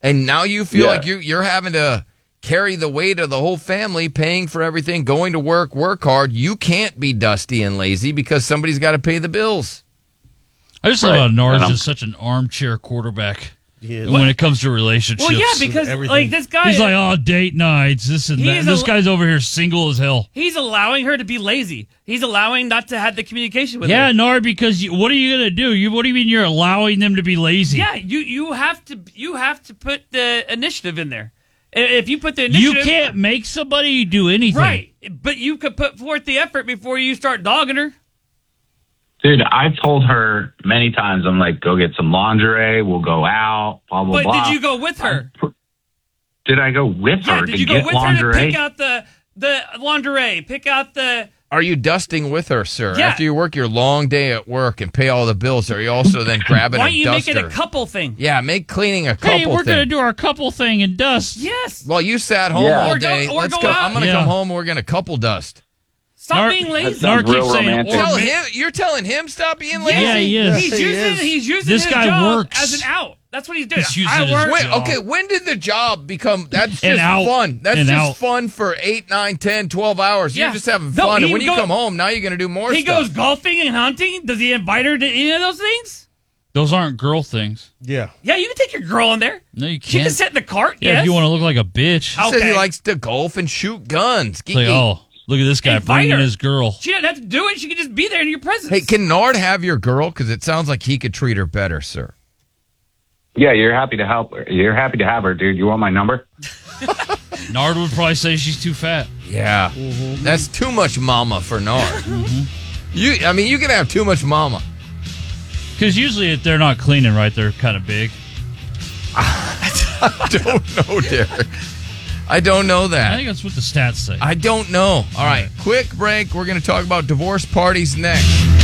And now you feel like you're having to carry the weight of the whole family, paying for everything, going to work hard. You can't be dusty and lazy because somebody's got to pay the bills. I just thought Nars is such an armchair quarterback when it comes to relationships. Well, yeah, because like this guy, he's like, date nights, this and that. This guy's over here single as hell. He's allowing her to be lazy. He's allowing not to have the communication with her. Yeah, Nard, because what are you gonna do? What do you mean you're allowing them to be lazy? Yeah, you have to put the initiative in there. If you put the initiative, you can't make somebody do anything, right? But you could put forth the effort before you start dogging her. Dude, I've told her many times, I'm like, go get some lingerie, we'll go out, blah, blah, blah. But did you go with her? Did I go with her did you get go with lingerie? her to pick out the lingerie, pick out the... Are you dusting with her, sir? Yeah. After you work your long day at work and pay all the bills, are you also then grabbing a duster? Why don't you make it a couple thing? Yeah, make cleaning a couple thing. Hey, we're going to do our couple thing and dust. Yes. Well, you sat home all day. Or go out. I'm going to come home and we're going to couple dust. Stop being lazy. That sounds real romantic. You're telling him stop being lazy? Yeah, he is. He's using this his guy job works as an out. That's what he's doing. Okay, when did the job become... That's just fun. That's just fun for 8, 9, 10, 12 hours. You're just having fun. And when you come home, now you're going to do more stuff. He goes golfing and hunting. Does he invite her to any of those things? Those aren't girl things. Yeah. Yeah, you can take your girl in there. No, you can't. She can sit in the cart, Yeah, if you want to look like a bitch. He says he likes to golf and shoot guns. Like, look at this guy bringing his girl. She doesn't have to do it. She can just be there in your presence. Hey, can Nard have your girl? Because it sounds like he could treat her better, sir. Yeah, you're happy to help her. You're happy to have her, dude. You want my number? Nard would probably say she's too fat. Yeah. That's too much mama for Nard. You can have too much mama. Because usually if they're not cleaning right, they're kind of big. I don't know, Derek. I don't know that. I think that's what the stats say. I don't know. All right, quick break. We're going to talk about divorce parties next.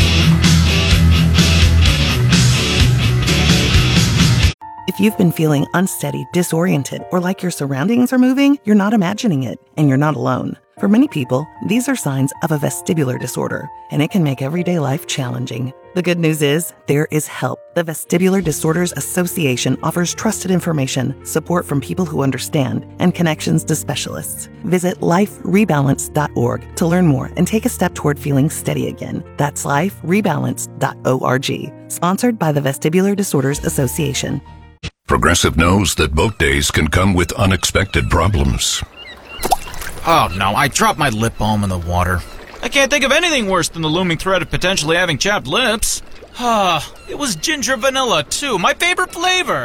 If you've been feeling unsteady, disoriented, or like your surroundings are moving, you're not imagining it, and you're not alone. For many people, these are signs of a vestibular disorder, and it can make everyday life challenging. The good news is, there is help. The Vestibular Disorders Association offers trusted information, support from people who understand, and connections to specialists. Visit liferebalance.org to learn more and take a step toward feeling steady again. That's liferebalance.org. Sponsored by the Vestibular Disorders Association. Progressive knows that boat days can come with unexpected problems. Oh no, I dropped my lip balm in the water. I can't think of anything worse than the looming threat of potentially having chapped lips. It was ginger vanilla, too, my favorite flavor.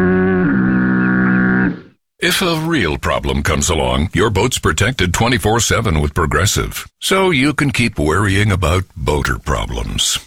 If a real problem comes along, your boat's protected 24/7 with Progressive, so you can keep worrying about boater problems.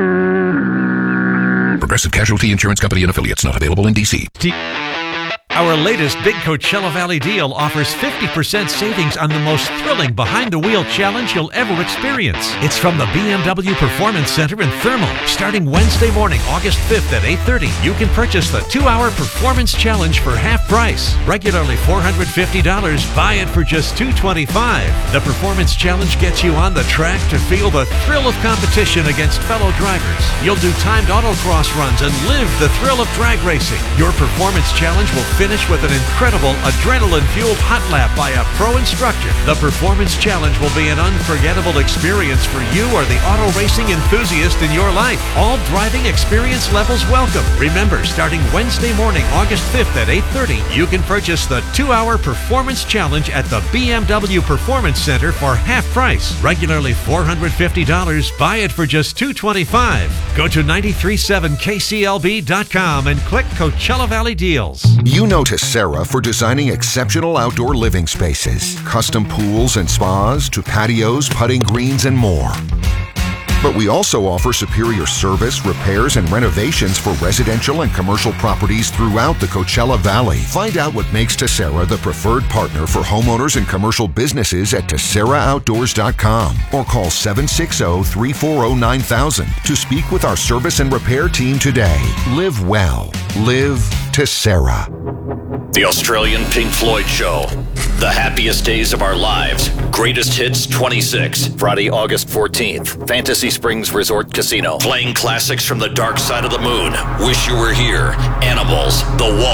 Progressive Casualty Insurance Company and Affiliates, not available in D.C. Our latest Big Coachella Valley deal offers 50% savings on the most thrilling behind-the-wheel challenge you'll ever experience. It's from the BMW Performance Center in Thermal. Starting Wednesday morning, August 5th at 8:30, you can purchase the 2-hour Performance Challenge for half price. Regularly $450, buy it for just $225. The Performance Challenge gets you on the track to feel the thrill of competition against fellow drivers. You'll do timed autocross runs and live the thrill of drag racing. Your Performance Challenge will finish with an incredible adrenaline-fueled hot lap by a pro instructor. The Performance Challenge will be an unforgettable experience for you or the auto racing enthusiast in your life. All driving experience levels welcome. Remember, starting Wednesday morning, August 5th at 8:30, you can purchase the 2-hour Performance Challenge at the BMW Performance Center for half price. Regularly $450, buy it for just $225. Go to 937kclb.com and click Coachella Valley Deals. You know Tessera for designing exceptional outdoor living spaces, custom pools and spas to patios, putting greens, and more. But we also offer superior service, repairs, and renovations for residential and commercial properties throughout the Coachella Valley. Find out what makes Tessera the preferred partner for homeowners and commercial businesses at TesseraOutdoors.com or call 760-340-9000 to speak with our service and repair team today. Live well. Live Tessera. The Australian Pink Floyd Show. The happiest days of our lives. Greatest Hits 26. Friday, August 14th. Fantasy Springs Resort Casino. Playing classics from the dark side of the moon. Wish You Were Here. Animals. The Wall.